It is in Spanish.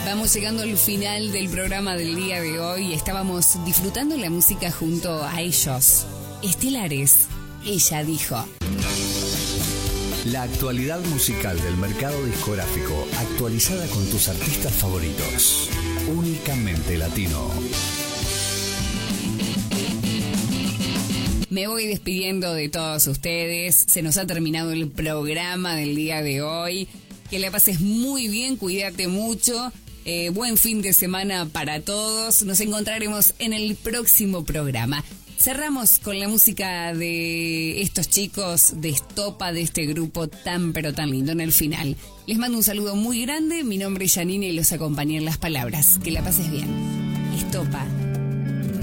Vamos llegando al final del programa del día de hoy. Estábamos disfrutando la música junto a ellos. Estelares, ella dijo. La actualidad musical del mercado discográfico, actualizada con tus artistas favoritos. Únicamente latino. Me voy despidiendo de todos ustedes. Se nos ha terminado el programa del día de hoy. Que la pases muy bien, cuídate mucho. Buen fin de semana para todos. Nos encontraremos en el próximo programa. Cerramos con la música de estos chicos de Estopa, de este grupo tan pero tan lindo en el final. Les mando un saludo muy grande. Mi nombre es Janine y los acompañé en las palabras. Que la pases bien. Estopa.